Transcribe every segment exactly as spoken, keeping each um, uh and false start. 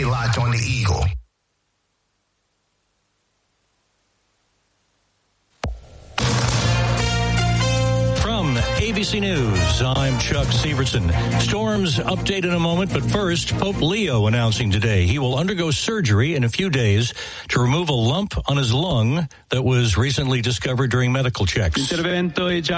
locked on the Eagle. From A B C News, I'm Chuck Severson. Storms update in a moment, but first, Pope Leo announcing today he will undergo surgery in a few days to remove a lump on his lung that was recently discovered during medical checks. He made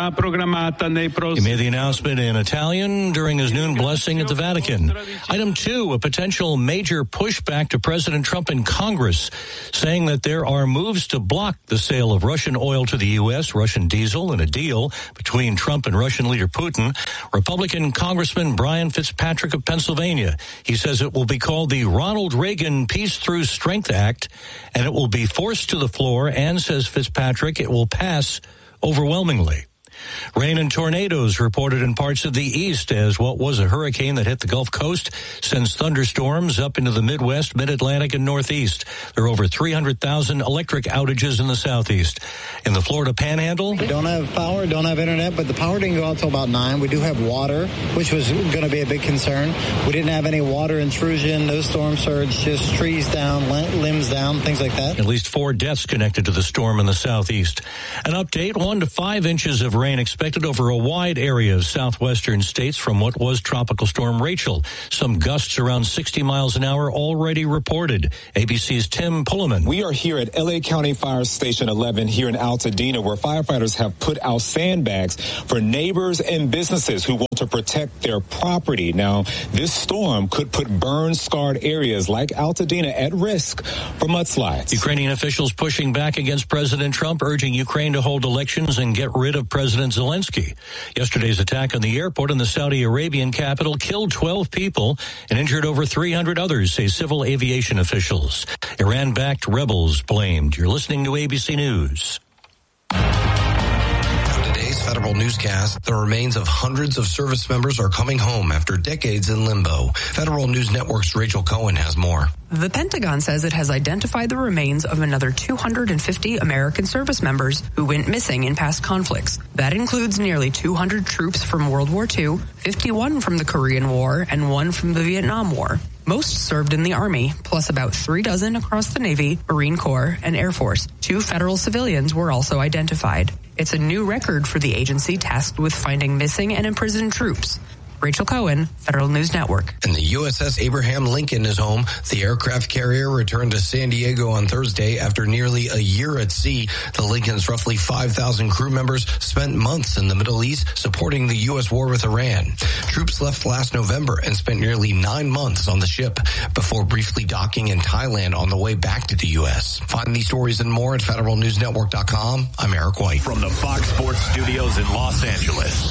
the announcement in Italian during his noon blessing at the Vatican. Item two, a potential major pushback to President Trump in Congress, saying that there are moves to block the sale of Russian oil to the U S, Russian diesel, in a deal between Trump and Russian leader Putin. Republican Congressman Brian Fitzpatrick of Pennsylvania. He says it will be called the Ronald Reagan Peace Through Strength Act, and it will be forced to the floor, and, says Fitzpatrick, it will pass overwhelmingly. Rain and tornadoes reported in parts of the east as what was a hurricane that hit the Gulf Coast sends thunderstorms up into the Midwest, Mid-Atlantic, and Northeast. There are over three hundred thousand electric outages in the Southeast. In the Florida Panhandle, we don't have power, don't have internet, but the power didn't go out till about nine. We do have water, which was going to be a big concern. We didn't have any water intrusion, no storm surge, just trees down, limbs down, things like that. At least four deaths connected to the storm in the Southeast. An update, one to five inches of rain expected over a wide area of southwestern states from what was Tropical Storm Rachel. Some gusts around sixty miles an hour already reported. A B C's Tim Pulliman. We are here at L A County Fire Station eleven here in Altadena, where firefighters have put out sandbags for neighbors and businesses who want to protect their property. Now, this storm could put burn-scarred areas like Altadena at risk for mudslides. Ukrainian officials pushing back against President Trump, urging Ukraine to hold elections and get rid of President Zelensky. Yesterday's attack on the airport in the Saudi Arabian capital killed twelve people and injured over three hundred others, say civil aviation officials. Iran-backed rebels blamed. You're listening to A B C News. Today's Federal Newscast, the remains of hundreds of service members are coming home after decades in limbo. Federal News Network's Rachel Cohen has more. The Pentagon says it has identified the remains of another two hundred fifty American service members who went missing in past conflicts. That includes nearly two hundred troops from World War Two, fifty-one from the Korean War, and one from the Vietnam War. Most served in the Army, plus about three dozen across the Navy, Marine Corps, and Air Force. Two federal civilians were also identified. It's a new record for the agency tasked with finding missing and imprisoned troops. Rachel Cohen, Federal News Network. And the U S S Abraham Lincoln is home. The aircraft carrier returned to San Diego on Thursday after nearly a year at sea. The Lincoln's roughly five thousand crew members spent months in the Middle East supporting the U S war with Iran. Troops left last November and spent nearly nine months on the ship before briefly docking in Thailand on the way back to the U S. Find these stories and more at federal news network dot com. I'm Eric White. From the Fox Sports Studios in Los Angeles,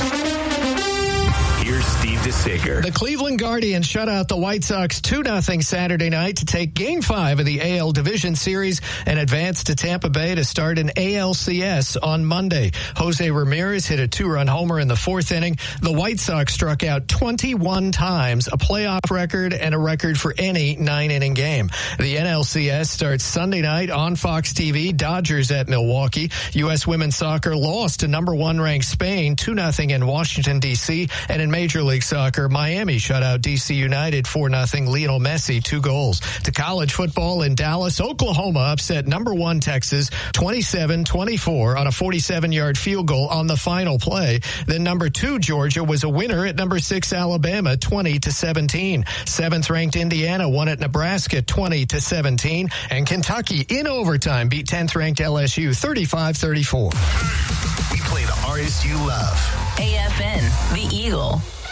here's Steve DeSager. The Cleveland Guardians shut out the White Sox two nothing Saturday night to take Game five of the A L Division Series and advance to Tampa Bay to start an A L C S on Monday. Jose Ramirez hit a two-run homer in the fourth inning. The White Sox struck out twenty-one times, a playoff record and a record for any nine-inning game. The N L C S starts Sunday night on Fox T V. Dodgers at Milwaukee. U S women's soccer lost to number one ranked Spain two nothing in Washington, D C, and in Major League Soccer, Miami shut out D C United four nothing. Lionel Messi, two goals. To college football in Dallas, Oklahoma upset number one Texas twenty-seven twenty-four on a forty-seven-yard field goal on the final play. Then number two Georgia was a winner at number six Alabama twenty to seventeen. Seventh-ranked Indiana won at Nebraska twenty to seventeen. And Kentucky in overtime beat tenth-ranked L S U thirty-five thirty-four. We play the artists you love. A F N, The Eagle.